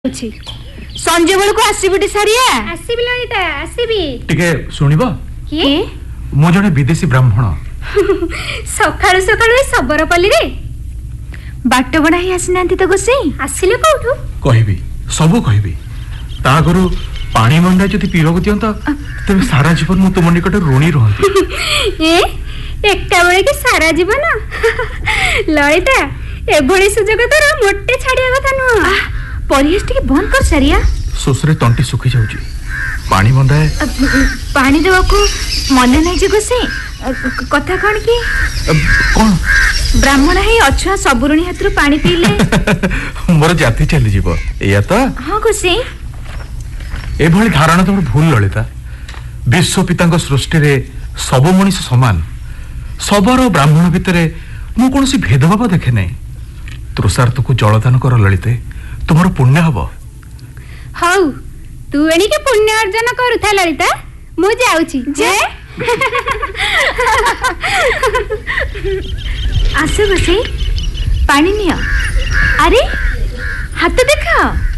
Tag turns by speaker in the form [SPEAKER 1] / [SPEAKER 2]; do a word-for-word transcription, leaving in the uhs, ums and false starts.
[SPEAKER 1] Sanjay bell को आसबि सारिया
[SPEAKER 2] आसबि ललिता आसबि
[SPEAKER 3] टिके सुनिबो
[SPEAKER 2] के
[SPEAKER 3] मो जने विदेशी ब्राह्मण
[SPEAKER 2] सखाळु सखाळु सबरपल्ली रे
[SPEAKER 1] बाट बणा ही आसिनांती तो गोसेई
[SPEAKER 2] आसिले कोठु
[SPEAKER 3] कहबी सब कहबी ता गरु पानी मंडा जति पीबा दियंत तबे सारा जीवन मु तुम निकट ऋणी रहंती
[SPEAKER 2] ए एकटा बेले के सारा जीवन ललिता एभଳି सुजोग तोर मोटे छाडिया कथा नु
[SPEAKER 1] परिहेस टिके बंद कर सारिया
[SPEAKER 3] सोसरे तंटी सुखी जाउची पानी मंडा
[SPEAKER 1] पानी देवा को मन नै जे गोसेई कथा कोन की
[SPEAKER 3] कोन
[SPEAKER 1] ब्राह्मण है अछुआ सबुरुणी हाथ पानी पीले
[SPEAKER 3] मोर जाति चली जीव या तो
[SPEAKER 1] हां गोसेई
[SPEAKER 3] ए भली धारणा तो भूल ललिता विश्व पितांग सृष्टि रे सब मनुष्य समान सबरो ब्राह्मण भितरे मु कोनसी भेदभाव देखे नै तृषार्थ को जलदान कर ललिते तुमर पुण्य हबो
[SPEAKER 2] हाउ तू एनी के पुण्य अर्जन करूथा ललिता मु जाउची
[SPEAKER 1] जे आसे बसे पानी निया अरे हाथ देखा